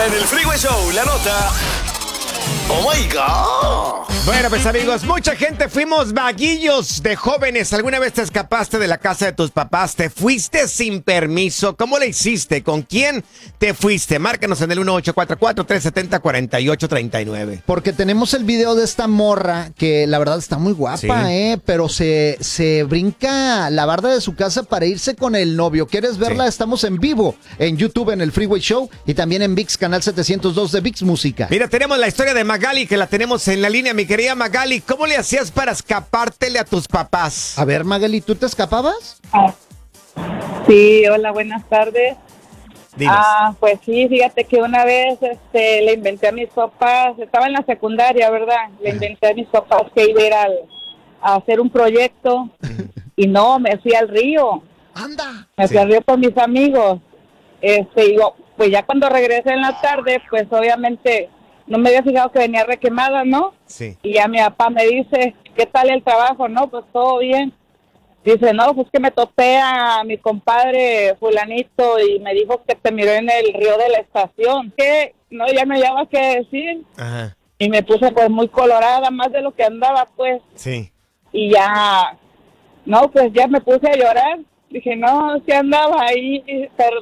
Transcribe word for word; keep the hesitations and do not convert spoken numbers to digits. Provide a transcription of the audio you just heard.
En el Freeway Show, la nota. Oh my God. Bueno, pues amigos, mucha gente fuimos vaguillos de jóvenes. ¿Alguna vez te escapaste de la casa de tus papás? ¿Te fuiste sin permiso? ¿Cómo le hiciste? ¿Con quién te fuiste? Márcanos en el uno ocho cuatro cuatro, tres siete cero, cuatro ocho tres nueve. Porque tenemos el video de esta morra que la verdad está muy guapa, Sí. ¿eh? Pero se, se brinca la barda de su casa para irse con el novio. ¿Quieres verla? Sí. Estamos en vivo en YouTube, en el Freeway Show y también en ViX, canal setecientos dos de ViX Música. Mira, tenemos la historia de Magali, que la tenemos en la línea. Mi querida Magali, ¿cómo le hacías para escapártele a tus papás? A ver, Magali, ¿tú te escapabas? Sí, hola, buenas tardes. Dinos. Ah, pues sí, fíjate que una vez este, le inventé a mis papás, estaba en la secundaria, ¿verdad? Le inventé a mis papás que iba a ir al, a hacer un proyecto y no, me fui al río, ¡Anda! me Sí. fui al río con mis amigos. Este, y yo, pues ya cuando regresé en la tarde, pues obviamente no me había fijado que venía requemada, ¿no? Sí. Y ya mi papá me dice, ¿qué tal el trabajo? No, pues todo bien. Dice, no, pues que me topé a mi compadre fulanito y me dijo que te miró en el río de la estación. Que no, ya no hallaba qué decir. Ajá. Y me puse pues muy colorada, más de lo que andaba pues. Sí. Y ya, no, pues ya me puse a llorar. Dije, no, si andaba ahí, pero